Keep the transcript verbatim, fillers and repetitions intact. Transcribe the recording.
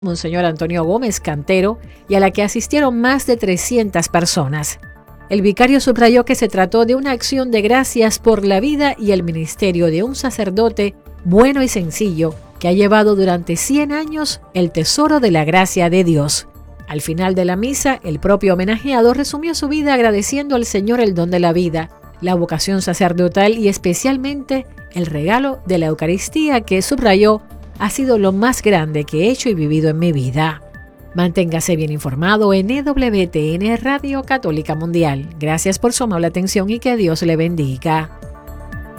Monseñor Antonio Gómez Cantero, y a la que asistieron más de trescientas personas. El vicario subrayó que se trató de una acción de gracias por la vida y el ministerio de un sacerdote bueno y sencillo que ha llevado durante cien años el tesoro de la gracia de Dios. Al final de la misa, el propio homenajeado resumió su vida agradeciendo al Señor el don de la vida, la vocación sacerdotal y especialmente el regalo de la Eucaristía que, subrayó, ha sido lo más grande que he hecho y vivido en mi vida. Manténgase bien informado en E W T N Radio Católica Mundial. Gracias por su amable atención y que Dios le bendiga.